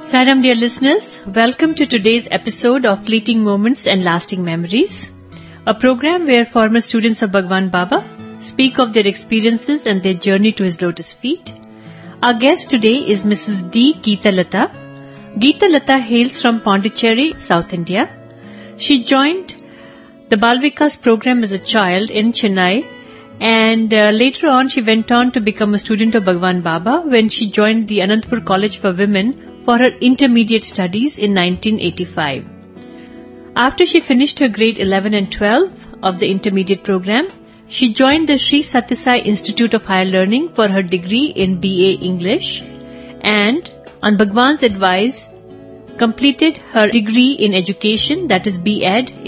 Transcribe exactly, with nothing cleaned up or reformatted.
Sairam, dear listeners, welcome to today's episode of Fleeting Moments and Lasting Memories, a program where former students of Bhagwan Baba speak of their experiences and their journey to his lotus feet. Our guest today is Missus D. Geeta Lata. Geeta Lata hails from Pondicherry, South India. She joined the Bal Vikas program as a child in Chennai, and uh, later on she went on to become a student of Bhagwan Baba when she joined the Anantapur College for Women for her intermediate studies in nineteen eighty-five. After she finished her grade eleven and twelve of the intermediate program, she joined the Sri Sathya Sai Institute of Higher Learning for her degree in B A English and, on Bhagwan's advice, completed her degree in education, that is B Ed,